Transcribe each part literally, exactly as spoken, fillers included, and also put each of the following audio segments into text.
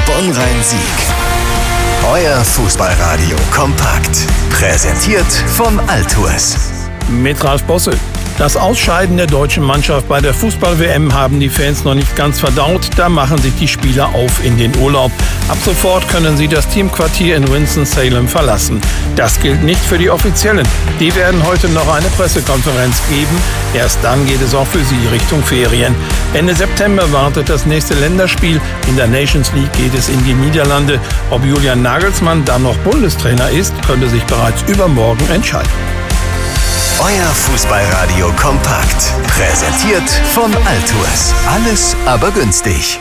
Bonn-Rhein-Sieg. Euer Fußballradio kompakt. Präsentiert von Altours. Mit Ralf Bosse. Das Ausscheiden der deutschen Mannschaft bei der Fußball-W M haben die Fans noch nicht ganz verdaut. Da machen sich die Spieler auf in den Urlaub. Ab sofort können sie das Teamquartier in Winston-Salem verlassen. Das gilt nicht für die Offiziellen. Die werden heute noch eine Pressekonferenz geben. Erst dann geht es auch für sie Richtung Ferien. Ende September wartet das nächste Länderspiel. In der Nations League geht es in die Niederlande. Ob Julian Nagelsmann dann noch Bundestrainer ist, könnte sich bereits übermorgen entscheiden. Euer Fußballradio kompakt. Präsentiert von Altours. Alles aber günstig.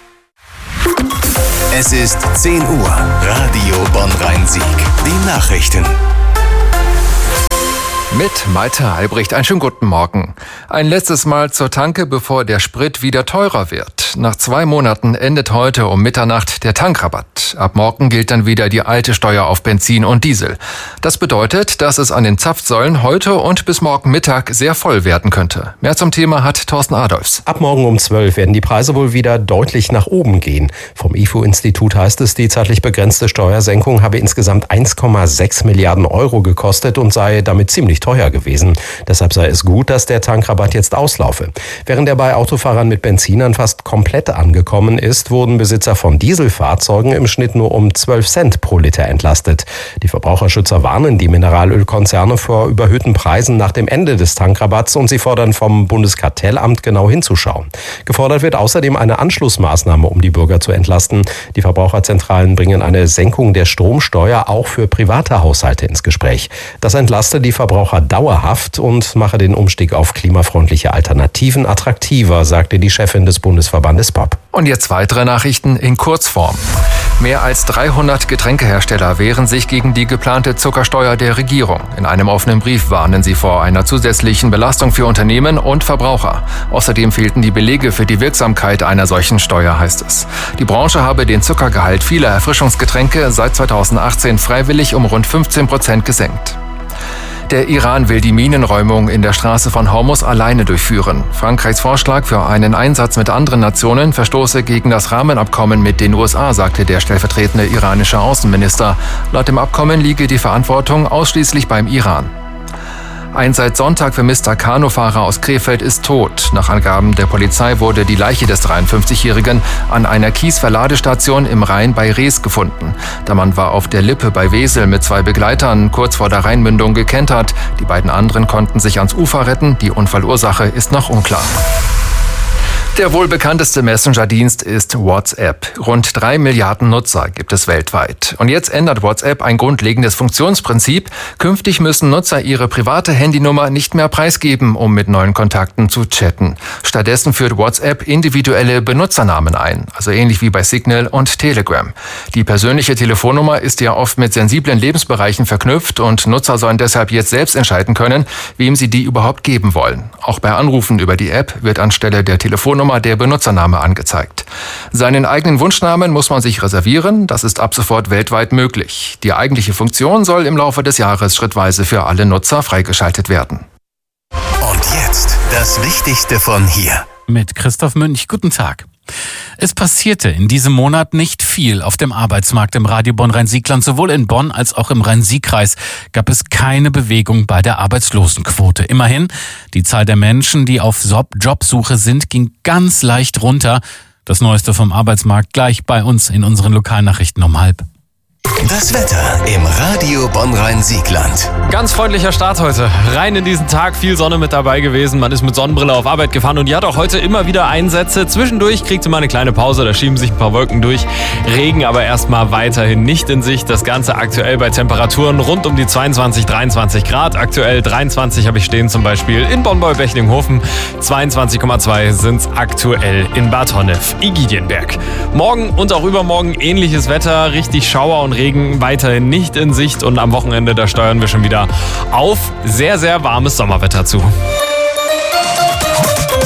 Es ist zehn Uhr. Radio Bonn-Rhein-Sieg. Die Nachrichten. Mit Malte Albrecht, einen schönen guten Morgen. Ein letztes Mal zur Tanke, bevor der Sprit wieder teurer wird. Nach zwei Monaten endet heute um Mitternacht der Tankrabatt. Ab morgen gilt dann wieder die alte Steuer auf Benzin und Diesel. Das bedeutet, dass es an den Zapfsäulen heute und bis morgen Mittag sehr voll werden könnte. Mehr zum Thema hat Thorsten Adolfs. Ab morgen um zwölf werden die Preise wohl wieder deutlich nach oben gehen. Vom I F O-Institut heißt es, die zeitlich begrenzte Steuersenkung habe insgesamt eins Komma sechs Milliarden Euro gekostet und sei damit ziemlich teuer gewesen. Deshalb sei es gut, dass der Tankrabatt jetzt auslaufe. Während er bei Autofahrern mit Benzinern fast komplett angekommen ist, wurden Besitzer von Dieselfahrzeugen im Schnitt nur um zwölf Cent pro Liter entlastet. Die Verbraucherschützer warnen die Mineralölkonzerne vor überhöhten Preisen nach dem Ende des Tankrabatts und sie fordern vom Bundeskartellamt genau hinzuschauen. Gefordert wird außerdem eine Anschlussmaßnahme, um die Bürger zu entlasten. Die Verbraucherzentralen bringen eine Senkung der Stromsteuer auch für private Haushalte ins Gespräch. Das entlaste die Verbraucher dauerhaft und mache den Umstieg auf klimafreundliche Alternativen attraktiver, sagte die Chefin des Bundesverbandes P O P. Und jetzt weitere Nachrichten in Kurzform. Mehr als dreihundert Getränkehersteller wehren sich gegen die geplante Zuckersteuer der Regierung. In einem offenen Brief warnen sie vor einer zusätzlichen Belastung für Unternehmen und Verbraucher. Außerdem fehlten die Belege für die Wirksamkeit einer solchen Steuer, heißt es. Die Branche habe den Zuckergehalt vieler Erfrischungsgetränke seit zweitausendachtzehn freiwillig um rund fünfzehn Prozent gesenkt. Der Iran will die Minenräumung in der Straße von Hormuz alleine durchführen. Frankreichs Vorschlag für einen Einsatz mit anderen Nationen verstoße gegen das Rahmenabkommen mit den U S A, sagte der stellvertretende iranische Außenminister. Laut dem Abkommen liege die Verantwortung ausschließlich beim Iran. Ein seit Sonntag vermisster Kanufahrer aus Krefeld ist tot. Nach Angaben der Polizei wurde die Leiche des dreiundfünfzigjährigen an einer Kiesverladestation im Rhein bei Rees gefunden. Der Mann war auf der Lippe bei Wesel mit zwei Begleitern kurz vor der Rheinmündung gekentert. Die beiden anderen konnten sich ans Ufer retten. Die Unfallursache ist noch unklar. Der wohl bekannteste Messenger-Dienst ist WhatsApp. Rund drei Milliarden Nutzer gibt es weltweit. Und jetzt ändert WhatsApp ein grundlegendes Funktionsprinzip. Künftig müssen Nutzer ihre private Handynummer nicht mehr preisgeben, um mit neuen Kontakten zu chatten. Stattdessen führt WhatsApp individuelle Benutzernamen ein, also ähnlich wie bei Signal und Telegram. Die persönliche Telefonnummer ist ja oft mit sensiblen Lebensbereichen verknüpft und Nutzer sollen deshalb jetzt selbst entscheiden können, wem sie die überhaupt geben wollen. Auch bei Anrufen über die App wird anstelle der Telefonnummer der Benutzername angezeigt. Seinen eigenen Wunschnamen muss man sich reservieren, das ist ab sofort weltweit möglich. Die eigentliche Funktion soll im Laufe des Jahres schrittweise für alle Nutzer freigeschaltet werden. Und jetzt das Wichtigste von hier. Mit Christoph Münch, guten Tag. Es passierte in diesem Monat nicht viel auf dem Arbeitsmarkt im Radio Bonn-Rhein-Siegland. Sowohl in Bonn als auch im Rhein-Sieg-Kreis gab es keine Bewegung bei der Arbeitslosenquote. Immerhin, die Zahl der Menschen, die auf Jobsuche sind, ging ganz leicht runter. Das Neueste vom Arbeitsmarkt gleich bei uns in unseren Lokalnachrichten um halb. Das Wetter im Radio Bonn-Rhein-Siegland. Ganz freundlicher Start heute. Rein in diesen Tag, viel Sonne mit dabei gewesen. Man ist mit Sonnenbrille auf Arbeit gefahren und ja, auch heute immer wieder Einsätze. Zwischendurch kriegt man eine kleine Pause, da schieben sich ein paar Wolken durch. Regen aber erstmal weiterhin nicht in Sicht. Das Ganze aktuell bei Temperaturen rund um die zweiundzwanzig, dreiundzwanzig Grad. Aktuell dreiundzwanzig habe ich stehen, zum Beispiel in Bonn-Bechtlinghofen. zweiundzwanzig Komma zwei sind es aktuell in Bad Honnef, Igidienberg. Morgen und auch übermorgen ähnliches Wetter, richtig Schauer und Regen weiterhin nicht in Sicht und am Wochenende, da steuern wir schon wieder auf sehr, sehr warmes Sommerwetter zu.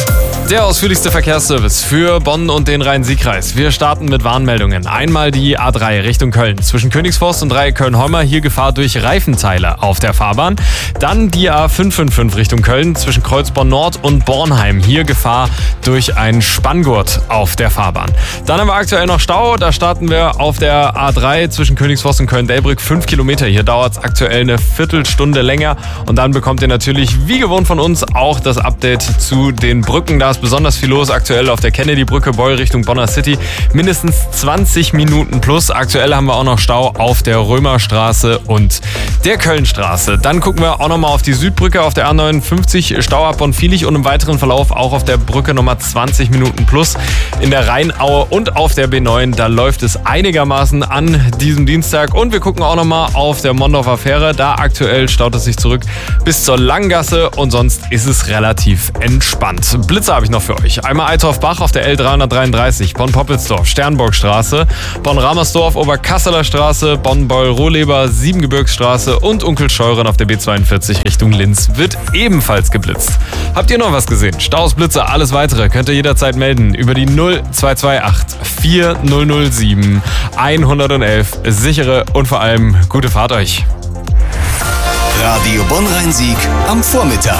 Der ausführlichste Verkehrsservice für Bonn und den Rhein-Sieg-Kreis. Wir starten mit Warnmeldungen. Einmal die A drei Richtung Köln. Zwischen Königsforst und Dreieck-Köln-Holmer hier Gefahr durch Reifenteile auf der Fahrbahn. Dann die A fünf fünf fünf Richtung Köln. Zwischen Kreuzborn Nord und Bornheim hier Gefahr durch einen Spanngurt auf der Fahrbahn. Dann haben wir aktuell noch Stau. Da starten wir auf der A drei zwischen Königsforst und Köln-Delbrück. Fünf Kilometer. Hier dauert es aktuell eine Viertelstunde länger. Und dann bekommt ihr natürlich wie gewohnt von uns auch das Update zu den Brücken. Da ist besonders viel los aktuell auf der Kennedy-Brücke, Beul Richtung Bonner City. Mindestens zwanzig Minuten plus. Aktuell haben wir auch noch Stau auf der Römerstraße und der Kölnstraße. Dann gucken wir auch nochmal auf die Südbrücke auf der A neunundfünfzig, Stau ab Bonn-Vilich und im weiteren Verlauf auch auf der Brücke nochmal zwanzig Minuten plus. In der Rheinaue und auf der B neun, da läuft es einigermaßen an diesem Dienstag. Und wir gucken auch nochmal auf der Mondorfer Fähre. Da aktuell staut es sich zurück bis zur Langgasse und sonst ist es relativ entspannt. Blitzer habe ich noch für euch. Einmal Eitorf-Bach auf der L dreihundertdreiunddreißig, Bonn-Poppelsdorf, Sternburgstraße, Bonn-Ramersdorf, Oberkasseler Straße, Bonn-Beul-Rohleber, Siebengebirgsstraße und Unkelscheuren auf der B zweiundvierzig Richtung Linz wird ebenfalls geblitzt. Habt ihr noch was gesehen? Staus, Blitzer, alles weitere könnt ihr jederzeit melden über die null zwei zwei acht vier null null sieben hundertelf. Sichere und vor allem gute Fahrt euch. Radio Bonn-Rhein-Sieg am Vormittag.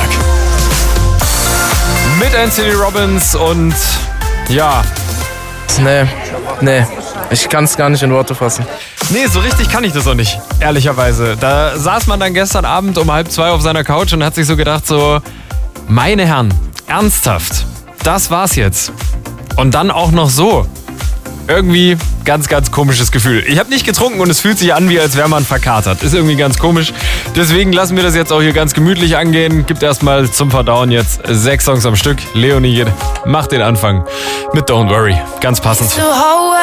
Mit Anthony Robbins und ja. Nee, nee. Ich kann es gar nicht in Worte fassen. Nee, so richtig kann ich das auch nicht, ehrlicherweise. Da saß man dann gestern Abend um halb zwei auf seiner Couch und hat sich so gedacht, so, meine Herren, ernsthaft, das war's jetzt. Und dann auch noch so. Irgendwie ganz, ganz komisches Gefühl. Ich habe nicht getrunken und es fühlt sich an, wie als wäre man verkatert. Ist irgendwie ganz komisch. Deswegen lassen wir das jetzt auch hier ganz gemütlich angehen. Gibt erstmal zum Verdauen jetzt sechs Songs am Stück. Leonie macht den Anfang mit Don't Worry. Ganz passend.